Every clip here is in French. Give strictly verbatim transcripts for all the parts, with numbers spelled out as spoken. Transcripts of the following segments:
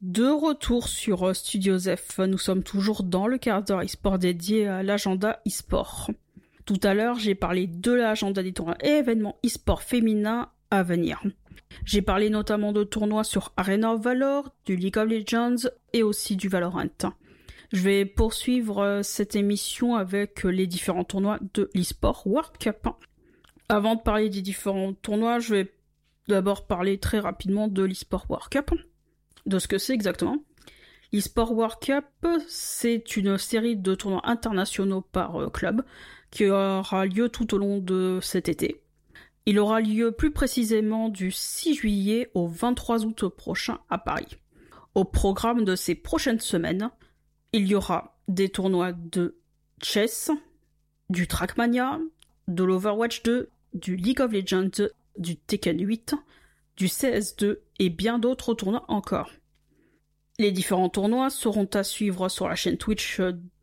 De retour sur Studio F, nous sommes toujours dans le quart d'heure e-sport dédié à l'agenda e-sport. Tout à l'heure, j'ai parlé de l'agenda des tournois et événements e-sport féminins à venir. J'ai parlé notamment de tournois sur Arena of Valor, du League of Legends et aussi du Valorant. Je vais poursuivre cette émission avec les différents tournois de l'e-sport World Cup. Avant de parler des différents tournois, je vais d'abord parler très rapidement de l'e-sport World Cup. De ce que c'est exactement. L'eSport World Cup, c'est une série de tournois internationaux par club qui aura lieu tout au long de cet été. Il aura lieu plus précisément du six juillet au vingt-trois août prochain à Paris. Au programme de ces prochaines semaines, il y aura des tournois de chess, du Trackmania, de l'Overwatch deux, du League of Legends, du Tekken huit, du C S deux et bien d'autres tournois encore. Les différents tournois seront à suivre sur la chaîne Twitch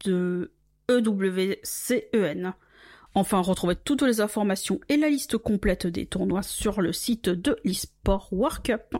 de E W C E N. Enfin, retrouvez toutes les informations et la liste complète des tournois sur le site de l'eSport World Cup.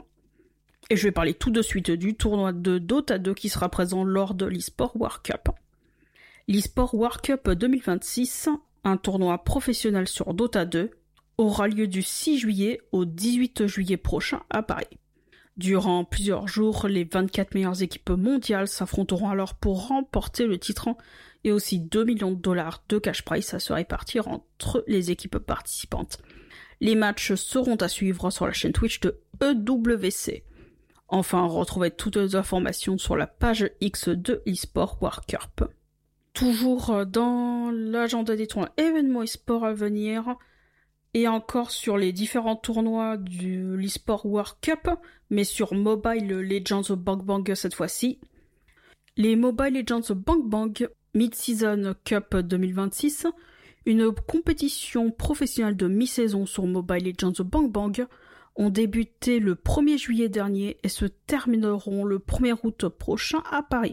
Et je vais parler tout de suite du tournoi de Dota deux qui sera présent lors de l'eSport World Cup. L'eSport World Cup deux mille vingt-six, un tournoi professionnel sur Dota deux, aura lieu du six juillet au dix-huit juillet prochain à Paris. Durant plusieurs jours, les vingt-quatre meilleures équipes mondiales s'affronteront alors pour remporter le titre et aussi deux millions de dollars de cash prize à se répartir entre les équipes participantes. Les matchs seront à suivre sur la chaîne Twitch de E W C. Enfin, retrouvez toutes les informations sur la page X de l'eSport World Cup. Toujours dans l'agenda des tournois événements e-sport à venir, et encore sur les différents tournois de l'eSport World Cup, mais sur Mobile Legends Bang Bang cette fois-ci. Les Mobile Legends Bang Bang Mid-Season Cup deux mille vingt-six, une compétition professionnelle de mi-saison sur Mobile Legends Bang Bang, ont débuté le premier juillet dernier et se termineront le premier août prochain à Paris.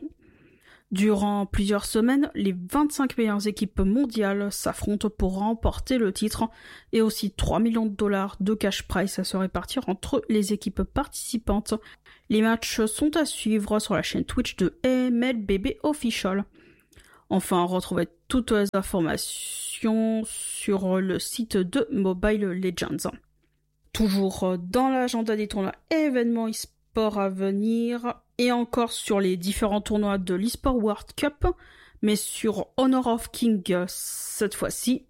Durant plusieurs semaines, les vingt-cinq meilleures équipes mondiales s'affrontent pour remporter le titre et aussi trois millions de dollars de cash prize à se répartir entre les équipes participantes. Les matchs sont à suivre sur la chaîne Twitch de M L B B Official. Enfin, retrouvez toutes les informations sur le site de Mobile Legends. Toujours dans l'agenda des tournois événements e-sport à venir, et encore sur les différents tournois de l'eSport World Cup, mais sur Honor of Kings cette fois-ci.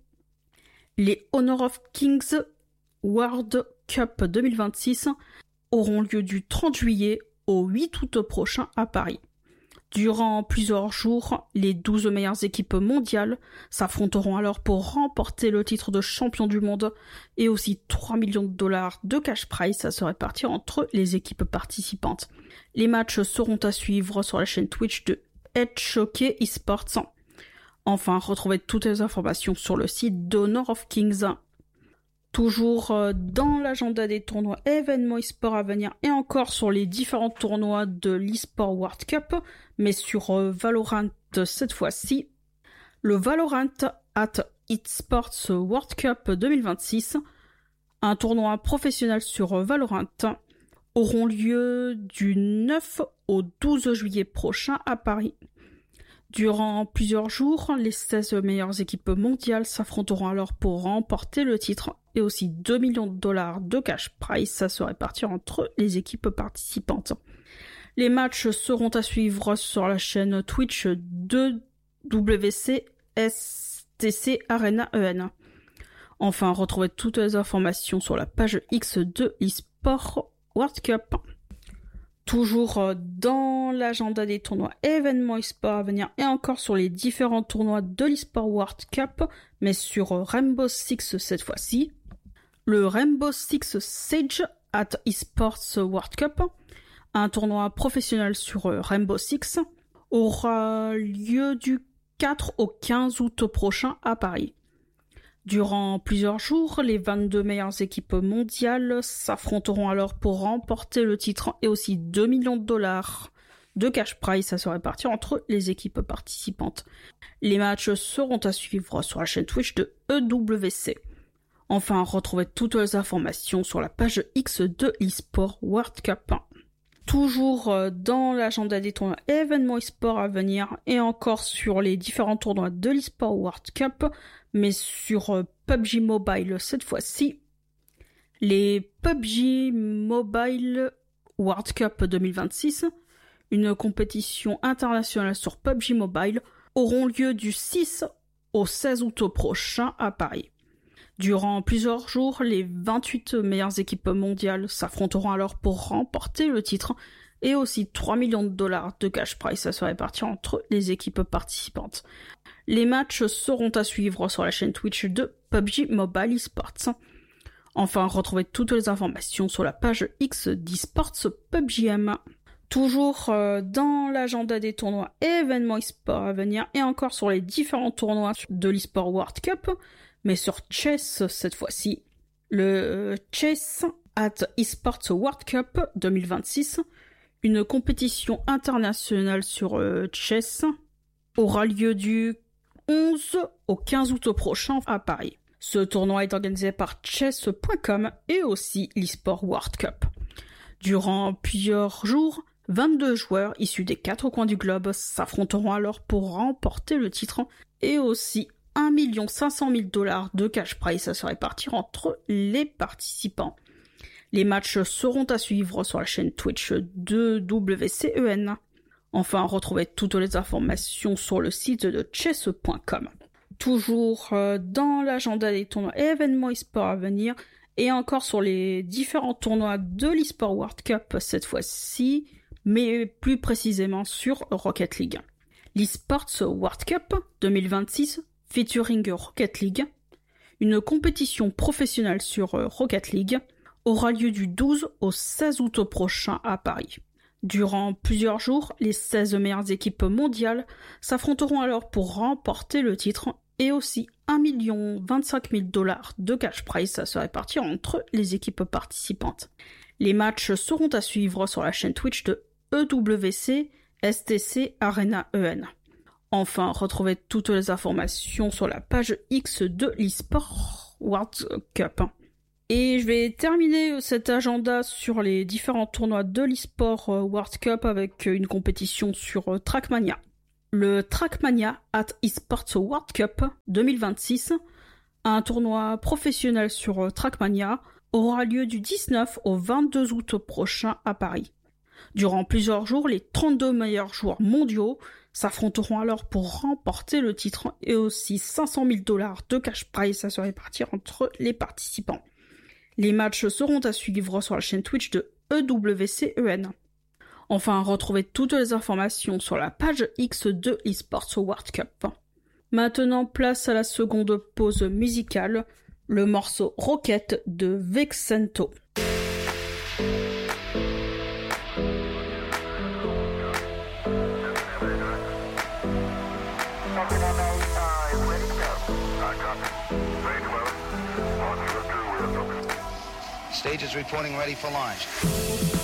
Les Honor of Kings World Cup deux mille vingt-six auront lieu du trente juillet au huit août prochain à Paris. Durant plusieurs jours, les douze meilleures équipes mondiales s'affronteront alors pour remporter le titre de champion du monde et aussi trois millions de dollars de cash prize à se répartir entre les équipes participantes. Les matchs seront à suivre sur la chaîne Twitch de Headshockey eSports. Enfin, retrouvez toutes les informations sur le site d'Honor of Kings. Toujours dans l'agenda des tournois événements e-sport à venir et encore sur les différents tournois de l'eSport World Cup, mais sur Valorant cette fois-ci. Le Valorant at eSports World Cup deux mille vingt-six, un tournoi professionnel sur Valorant, auront lieu du neuf au douze juillet prochain à Paris. Durant plusieurs jours, les seize meilleures équipes mondiales s'affronteront alors pour remporter le titre et aussi deux millions de dollars de cash prize à se répartir entre les équipes participantes. Les matchs seront à suivre sur la chaîne Twitch de W C S T C Arena E N. Enfin, retrouvez toutes les informations sur la page X de l'eSport World Cup. Toujours dans l'agenda des tournois événements e-sport à venir et encore sur les différents tournois de l'eSport World Cup, mais sur Rainbow Six cette fois-ci. Le Rainbow Six Siege at eSports World Cup, un tournoi professionnel sur Rainbow Six, aura lieu du quatre au quinze août prochain à Paris. Durant plusieurs jours, les vingt-deux meilleures équipes mondiales s'affronteront alors pour remporter le titre et aussi deux millions de dollars de cash prize à se répartir entre les équipes participantes. Les matchs seront à suivre sur la chaîne Twitch de E W C. Enfin, retrouvez toutes les informations sur la page X de l'eSport World Cup. Toujours dans l'agenda des tournois événements e-sport à venir et encore sur les différents tournois de l'e-sport World Cup, mais sur P U B G Mobile cette fois-ci. Les P U B G Mobile World Cup deux mille vingt-six, une compétition internationale sur P U B G Mobile, auront lieu du six au seize août prochain à Paris. Durant plusieurs jours, les vingt-huit meilleures équipes mondiales s'affronteront alors pour remporter le titre et aussi trois millions de dollars de cash prize à se répartir entre les équipes participantes. Les matchs seront à suivre sur la chaîne Twitch de P U B G Mobile Esports. Enfin, retrouvez toutes les informations sur la page X d'eSports P U B G M. Toujours euh, dans l'agenda des tournois et événements e-sport à venir et encore sur les différents tournois de l'eSport World Cup, mais sur Chess cette fois-ci. Le Chess at eSports World Cup deux mille vingt-six, une compétition internationale sur euh, Chess, aura lieu du onze au quinze août prochain à Paris. Ce tournoi est organisé par chess point com et aussi l'eSport World Cup. Durant plusieurs jours, vingt-deux joueurs issus des quatre coins du globe s'affronteront alors pour remporter le titre et aussi un million cinq cent mille dollars de cash prize à se répartir entre les participants. Les matchs seront à suivre sur la chaîne Twitch de W C E N. Enfin, retrouvez toutes les informations sur le site de chess point com. Toujours dans l'agenda des tournois et événements e-sport à venir, et encore sur les différents tournois de l'eSport World Cup cette fois-ci, mais plus précisément sur Rocket League. L'eSports World Cup deux mille vingt-six featuring Rocket League, une compétition professionnelle sur Rocket League, aura lieu du douze au seize août prochain à Paris. Durant plusieurs jours, les seize meilleures équipes mondiales s'affronteront alors pour remporter le titre et aussi un million vingt-cinq mille dollars de cash prize à se répartir entre les équipes participantes. Les matchs seront à suivre sur la chaîne Twitch de E W C S T C Arena E N. Enfin, retrouvez toutes les informations sur la page X de l'eSport World Cup. Et je vais terminer cet agenda sur les différents tournois de l'eSport World Cup avec une compétition sur Trackmania. Le Trackmania at eSports World Cup deux mille vingt-six, un tournoi professionnel sur Trackmania, aura lieu du dix-neuf au vingt-deux août prochain à Paris. Durant plusieurs jours, les trente-deux meilleurs joueurs mondiaux s'affronteront alors pour remporter le titre et aussi cinq cent mille dollars de cash prize à se répartir entre les participants. Les matchs seront à suivre sur la chaîne Twitch de E W C E N. Enfin, retrouvez toutes les informations sur la page X de l'eSports World Cup. Maintenant, place à la seconde pause musicale, le morceau Rocket de Vexento. Stage is reporting ready for launch.